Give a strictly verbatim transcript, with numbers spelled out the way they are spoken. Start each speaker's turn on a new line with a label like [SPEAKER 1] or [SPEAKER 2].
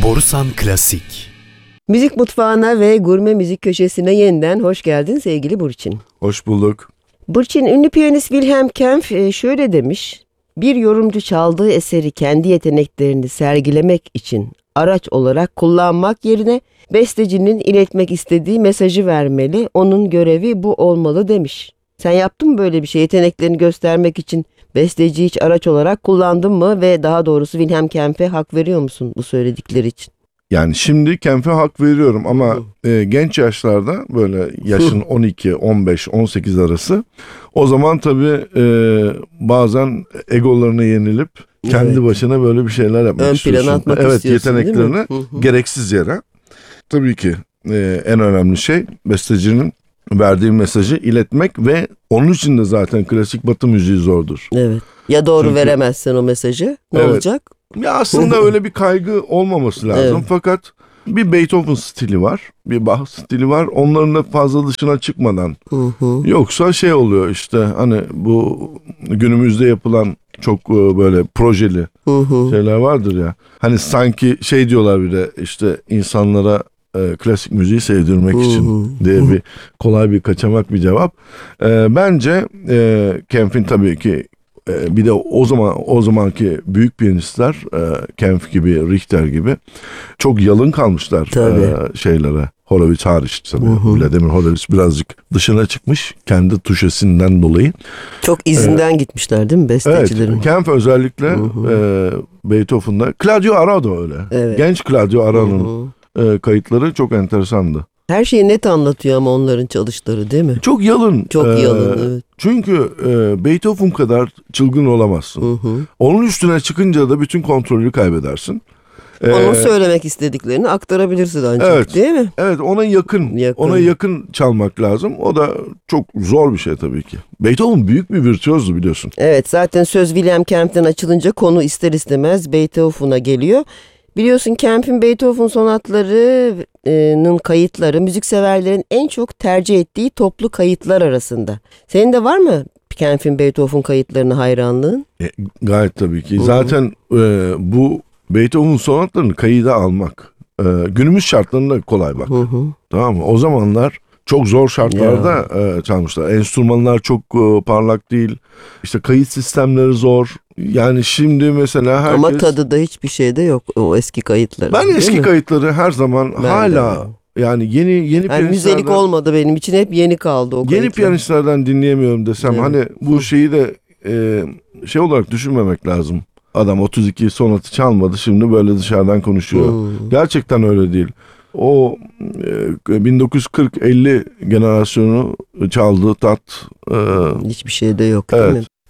[SPEAKER 1] Borusan Klasik.
[SPEAKER 2] Müzik mutfağına ve gurme müzik köşesine yeniden hoş geldin sevgili Burçin.
[SPEAKER 3] Hoş bulduk.
[SPEAKER 2] Burçin, ünlü piyanist Wilhelm Kempf şöyle demiş: bir yorumcu çaldığı eseri kendi yeteneklerini sergilemek için araç olarak kullanmak yerine bestecinin iletmek istediği mesajı vermeli, onun görevi bu olmalı demiş. Sen yaptın mı böyle bir şey? Yeteneklerini göstermek için besteciyi hiç araç olarak kullandın mı ve daha doğrusu Wilhelm Kempf'e hak veriyor musun bu söyledikleri için?
[SPEAKER 3] Yani şimdi Kempf'e hak veriyorum ama e, genç yaşlarda böyle yaşın on iki, on beş, on sekiz arası o zaman tabii e, bazen egolarına yenilip kendi
[SPEAKER 2] Evet.
[SPEAKER 3] başına böyle bir şeyler yapmak
[SPEAKER 2] Ön
[SPEAKER 3] istiyorsun.
[SPEAKER 2] plana atmak
[SPEAKER 3] evet,
[SPEAKER 2] istiyorsun, değil mi?
[SPEAKER 3] yeteneklerini
[SPEAKER 2] Hı hı.
[SPEAKER 3] gereksiz yere. Tabii ki e, en önemli şey bestecinin verdiği mesajı iletmek ve onun için de zaten klasik batı müziği zordur.
[SPEAKER 2] Evet. Ya doğru
[SPEAKER 3] Çünkü-
[SPEAKER 2] veremezsen o mesajı ne
[SPEAKER 3] Evet.
[SPEAKER 2] olacak?
[SPEAKER 3] Ya aslında öyle bir kaygı olmaması lazım.
[SPEAKER 2] Evet.
[SPEAKER 3] Fakat bir Beethoven stili var, bir Bach stili var. Onların da fazla dışına çıkmadan.
[SPEAKER 2] Hı hı.
[SPEAKER 3] Yoksa şey oluyor işte hani bu günümüzde yapılan çok e, böyle projeli
[SPEAKER 2] Hı hı.
[SPEAKER 3] şeyler vardır ya. Hani sanki şey diyorlar bir de işte insanlara e, klasik müziği sevdirmek
[SPEAKER 2] Hı
[SPEAKER 3] için
[SPEAKER 2] hı.
[SPEAKER 3] diye bir kolay bir kaçamak bir cevap. E, bence e, Kempf'in tabii ki e, bir de o zaman o zamanki büyük piyanistler e, Kempf gibi, Richter gibi çok yalın kalmışlar
[SPEAKER 2] Tabii.
[SPEAKER 3] e, şeylere. Horowitz hariç tabii.
[SPEAKER 2] Hı hı.
[SPEAKER 3] Vladimir Horowitz birazcık dışına çıkmış kendi tuşesinden dolayı.
[SPEAKER 2] Çok izinden gitmişler değil mi bestecilerin?
[SPEAKER 3] Evet, Kempf özellikle
[SPEAKER 2] Hı hı.
[SPEAKER 3] e, Beethoven'da. Claudio Arado öyle.
[SPEAKER 2] Evet.
[SPEAKER 3] Genç Claudio
[SPEAKER 2] Hı
[SPEAKER 3] Arado'nun
[SPEAKER 2] hı.
[SPEAKER 3] e, kayıtları çok enteresandı.
[SPEAKER 2] Her şeyi net anlatıyor ama onların çalışları, değil mi?
[SPEAKER 3] Çok yalın.
[SPEAKER 2] Çok
[SPEAKER 3] e,
[SPEAKER 2] yalın, evet.
[SPEAKER 3] Çünkü e, Beethoven kadar çılgın olamazsın.
[SPEAKER 2] Hı hı.
[SPEAKER 3] Onun üstüne çıkınca da bütün kontrolü kaybedersin. E,
[SPEAKER 2] Onun söylemek istediklerini aktarabilirsin ancak,
[SPEAKER 3] evet.
[SPEAKER 2] değil mi?
[SPEAKER 3] Evet, ona yakın,
[SPEAKER 2] Yakın.
[SPEAKER 3] ona yakın çalmak lazım. O da çok zor bir şey tabii ki. Beethoven büyük bir virtüözdü biliyorsun.
[SPEAKER 2] Evet, zaten söz Wilhelm Kempf'ten açılınca konu ister istemez Beethoven'a geliyor. Biliyorsun Kempf'in Beethoven sonatlarının kayıtları müzikseverlerin en çok tercih ettiği toplu kayıtlar arasında. Senin de var mı Kempf'in Beethoven kayıtlarına hayranlığın?
[SPEAKER 3] E, gayet tabii ki.
[SPEAKER 2] Hı hı.
[SPEAKER 3] Zaten e, bu Beethoven sonatlarını kayıda almak e, günümüz şartlarında kolay bak.
[SPEAKER 2] Hı hı.
[SPEAKER 3] Tamam mı? O zamanlar çok zor şartlarda e, çalmışlar. Enstrümanlar çok e, parlak değil. İşte kayıt sistemleri zor. Yani şimdi mesela herkes...
[SPEAKER 2] Ama tadı da hiçbir şeyde yok o eski kayıtların.
[SPEAKER 3] Ben
[SPEAKER 2] değil
[SPEAKER 3] eski
[SPEAKER 2] mi?
[SPEAKER 3] kayıtları her zaman
[SPEAKER 2] Ben de.
[SPEAKER 3] hala yani yeni yeni
[SPEAKER 2] Yani
[SPEAKER 3] piyanistlerden...
[SPEAKER 2] müzelik olmadı benim için, hep yeni kaldı o
[SPEAKER 3] Yeni
[SPEAKER 2] kayıtlar.
[SPEAKER 3] piyanistlerden dinleyemiyorum desem
[SPEAKER 2] Evet.
[SPEAKER 3] hani bu şeyi de e, şey olarak düşünmemek lazım. Adam otuz iki sonatı çalmadı, şimdi böyle dışarıdan konuşuyor.
[SPEAKER 2] Hmm.
[SPEAKER 3] Gerçekten öyle değil. O e, bin dokuz yüz kırk elli generasyonu çaldığı tat e,
[SPEAKER 2] Hiçbir şeyde yok, değil
[SPEAKER 3] evet.
[SPEAKER 2] mi?